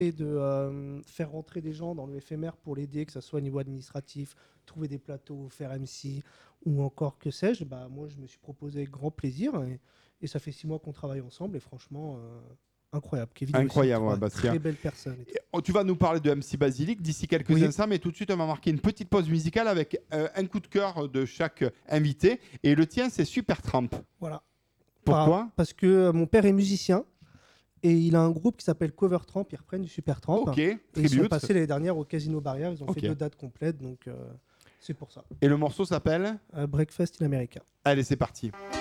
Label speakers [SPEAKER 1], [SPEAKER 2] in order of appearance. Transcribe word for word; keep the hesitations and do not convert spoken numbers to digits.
[SPEAKER 1] et de euh, faire rentrer des gens dans le éphémère pour l'aider, que ce soit au niveau administratif, trouver des plateaux, faire M C ou encore que sais-je, bah, moi je me suis proposé avec grand plaisir et, et ça fait six mois qu'on travaille ensemble et franchement euh, incroyable. Kevin
[SPEAKER 2] Incroyable,
[SPEAKER 1] aussi,
[SPEAKER 2] ouais,
[SPEAKER 1] très,
[SPEAKER 2] Bastien.
[SPEAKER 1] très belle personne. Et tout.
[SPEAKER 2] Et, oh, tu vas nous parler de M C Basilic d'ici quelques
[SPEAKER 1] Oui.
[SPEAKER 2] instants, mais tout de suite on va marquer une petite pause musicale avec euh, un coup de cœur de chaque invité. Et le tien, c'est Supertramp.
[SPEAKER 1] Voilà.
[SPEAKER 2] Pourquoi ?
[SPEAKER 1] Par- Parce que euh, mon père est musicien. Et il a un groupe qui s'appelle Cover Tramp, ils reprennent du Super Tramp.
[SPEAKER 2] Ok,
[SPEAKER 1] Et ils sont
[SPEAKER 2] tribute.
[SPEAKER 1] passés l'année dernière au Casino Barrière, ils ont
[SPEAKER 2] Ok.
[SPEAKER 1] fait deux dates complètes, donc euh, c'est pour ça.
[SPEAKER 2] Et le morceau s'appelle
[SPEAKER 1] Euh, Breakfast in America.
[SPEAKER 2] Allez, c'est parti.